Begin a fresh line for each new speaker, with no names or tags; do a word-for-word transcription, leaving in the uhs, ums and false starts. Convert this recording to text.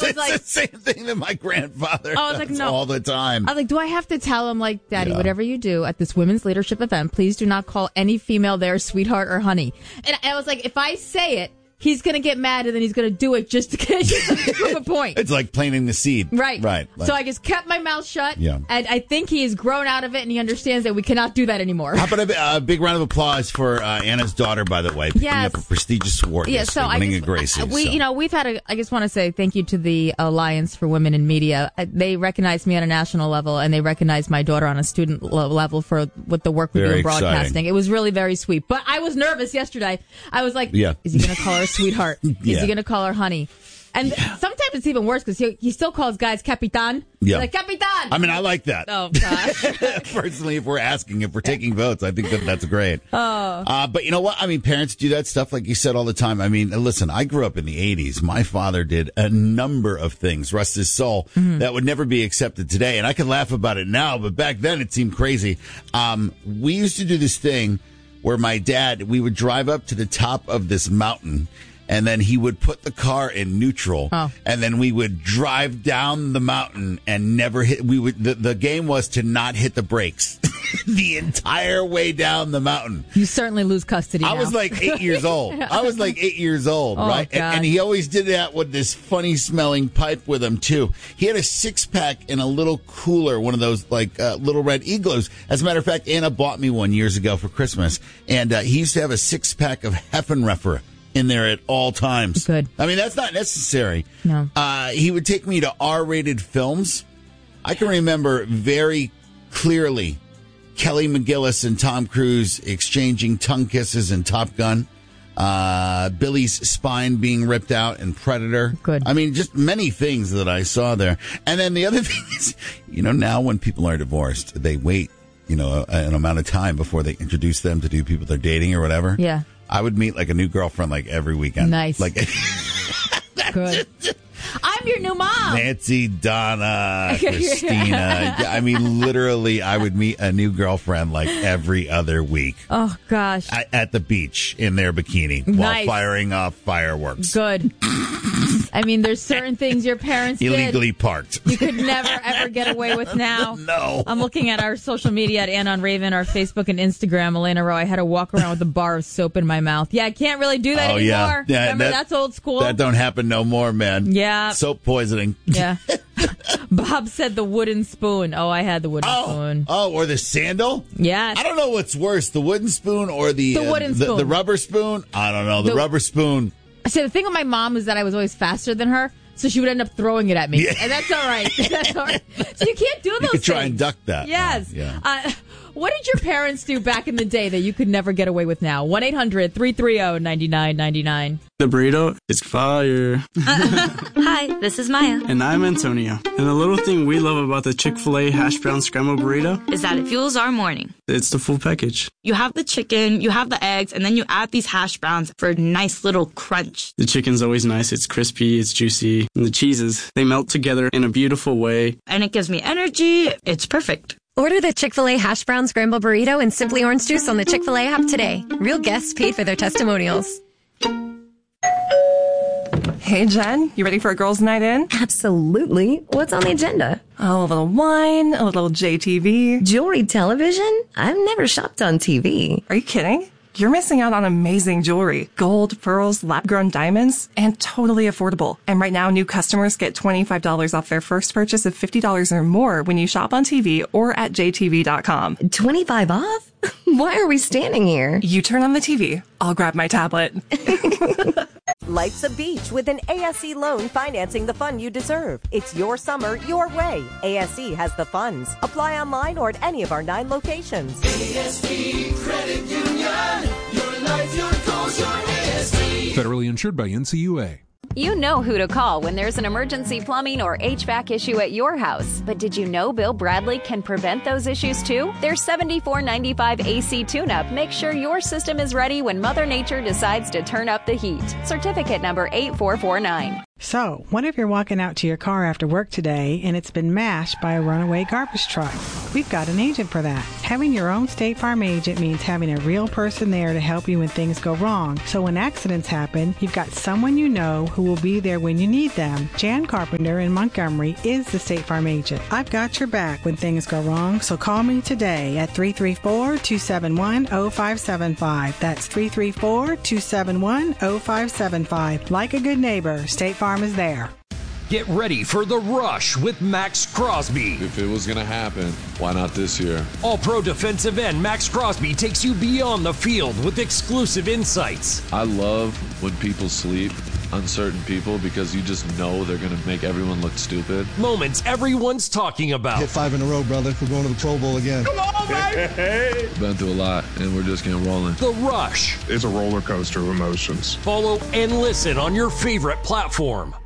was
it's
like,
the same thing that my grandfather
I was like,
does
no.
all the time.
I was like, do I have to tell him, like, Daddy,
Yeah.
whatever you do at this women's leadership event, please do not call any female there sweetheart or honey. And I was like, if I say it, he's going to get mad and then he's going to do it just to just prove a point.
It's like planting the seed.
Right.
Right. Like,
so I just kept my mouth shut.
Yeah.
And I think he has grown out of it and he understands that we cannot do that anymore.
how about a, a big round of applause for uh, Anna's daughter, by the way, picking
Yes.
up a prestigious award
Yeah,
yesterday,
so I
winning
just,
a Gracie.
we,
so.
you know, we've had a, I just want to say thank you to the Alliance for Women in Media. Uh, They recognized me on a national level and they recognized my daughter on a student lo- level for with the work we
Very
do in broadcasting.
exciting.
It was really very sweet. But I was nervous yesterday. I was like,
Yeah.
is he going to call her sweetheart? Is
Yeah.
he going to call her honey? And
Yeah.
sometimes it's even worse because he, he still calls guys Capitan.
Yeah.
He's like, Capitan!
I mean, I like that.
Oh, gosh.
Personally, if we're asking, if we're taking votes, I think that that's great. Oh. Uh, but you know what? I mean, parents do that stuff, like you said, all the time. I mean, listen, I grew up in the eighties. My father did a number of things, rest his soul,
Mm-hmm.
that would never be accepted today. And I can laugh about it now, but back then it seemed crazy. Um, we used to do this thing where my dad, we would drive up to the top of this mountain, and then he would put the car in neutral,
Oh.
and then we would drive down the mountain and never hit. We would. The, the game was to not hit the brakes the entire way down the mountain.
You certainly lose custody
I
now.
was like eight years old. I was like eight years old,
Oh,
right? And,
God.
and he always did that with this funny smelling pipe with him too. He had a six pack in a little cooler, one of those like uh, little red igloos. As a matter of fact, Anna bought me one years ago for Christmas, and uh, he used to have a six pack of Heffenreffer in there at all times.
Good.
I mean, that's not necessary.
No.
Uh, he would take me to R-rated films. I can remember very clearly Kelly McGillis and Tom Cruise exchanging tongue kisses in Top Gun. Uh, Billy's spine being ripped out in Predator.
Good.
I mean, just many things that I saw there. And then the other thing is, you know, now when people are divorced, they wait, you know, an amount of time before they introduce them to do people they're dating or whatever.
Yeah.
I would meet like a new girlfriend like every weekend.
Nice.
Like
Good. I'm your new mom.
Nancy, Donna, Christina. Yeah, I mean, literally, I would meet a new girlfriend like every other week
Oh, gosh.
at, at the beach in their bikini while
Nice.
firing off fireworks.
Good. I mean, there's certain things your parents
Illegally
did
parked.
you could never, ever get away with now.
No.
I'm looking at our social media at Ann on Raven, our Facebook and Instagram. Elena Rowe, I had to walk around with a bar of soap in my mouth. Yeah, I can't really do that
Oh,
anymore.
yeah. Yeah,
Remember,
that-
that's old school.
That don't happen no more, man.
Yeah.
Soap poisoning.
Yeah. Bob said the wooden spoon. Oh, I had the wooden
Oh,
spoon.
oh, or the sandal?
Yes.
I don't know what's worse, the wooden spoon or the
The wooden
uh, the,
spoon.
the rubber spoon. I don't know. The,
The-
rubber spoon.
See, the thing with my mom is that I was always faster than her, so she would end up throwing it at me.
Yeah.
And that's all right. That's all right. So you can't do those
You could try
things.
and duck that.
Yes.
Uh, yeah.
Uh, what did your parents do back in the day that you could never get away with now? one eight hundred three three zero nine nine nine nine.
The burrito is fire.
Hi, this is Maya.
And I'm Antonio. And the little thing we love about the Chick-fil-A hash brown scrambled burrito,
Is that it fuels our morning.
it's the full package.
You have the chicken, you have the eggs, and then you add these hash browns for a nice little crunch.
The chicken's always nice. It's crispy, it's juicy. And the cheeses, they melt together in a beautiful way.
And it gives me energy. It's perfect.
Order the Chick-fil-A Hash Brown Scramble Burrito and Simply Orange Juice on the Chick-fil-A app today. Real guests paid for their testimonials.
Hey, Jen, you ready for a girls' night in?
Absolutely. What's on the agenda?
Oh, a little wine, a little J T V.
Jewelry television? I've never shopped on T V.
Are you kidding? You're missing out on amazing jewelry. Gold, pearls, lab-grown diamonds, and totally affordable. And right now, new customers get twenty-five dollars off their first purchase of fifty dollars or more when you shop on T V or at J T V dot com.
twenty-five off? Why are we standing here?
You turn on the T V. I'll grab my tablet.
Life's a beach with an A S E loan financing the fun you deserve. It's your summer, your way. A S E has the funds. Apply online or at any of our nine locations.
A S E Credit Union. Your life, your goals, your A S E.
Federally insured by N C U A.
You know who to call when there's an emergency plumbing or H V A C issue at your house. But did you know Bill Bradley can prevent those issues too? Their seventy-four ninety-five A C tune-up makes sure your system is ready when Mother Nature decides to turn up the heat. Certificate number eight four four nine.
So, what if you're walking out to your car after work today and it's been mashed by a runaway garbage truck? We've got an agent for that. Having your own State Farm agent means having a real person there to help you when things go wrong. So when accidents happen, you've got someone you know who will be there when you need them. Jan Carpenter in Montgomery is the State Farm agent. I've got your back when things go wrong, so call me today at three three four, two seven one, zero five seven five. That's three three four, two seven one, zero five seven five. Like a good neighbor, State Farm is there.
Get ready for the rush with Max Crosby.
If it was going to happen, why not this year?
All-pro defensive end Max Crosby takes you beyond the field with exclusive insights.
I love when people sleep on certain people because you just know they're going to make everyone look stupid.
Moments everyone's talking about.
Hit five in a row, brother. We're going to the Pro Bowl again.
Come on, baby! Been through a lot, and we're just getting rolling.
The Rush.
It's a roller coaster of emotions.
Follow and listen on your favorite platform.